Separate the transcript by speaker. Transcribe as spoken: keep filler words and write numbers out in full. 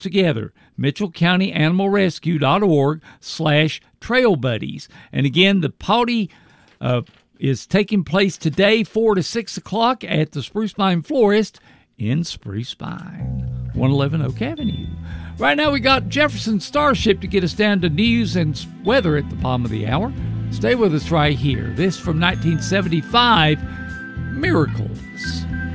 Speaker 1: together. Mitchell County Animal Rescue dot org slash trail buddies. And again, the potty uh, is taking place today, four to six o'clock at the Spruce Pine Florist in Spruce Pine, one eleven Oak Avenue. Right now we got Jefferson Starship to get us down to news and weather at the bottom of the hour. Stay with us right here. This from nineteen seventy-five, Miracle.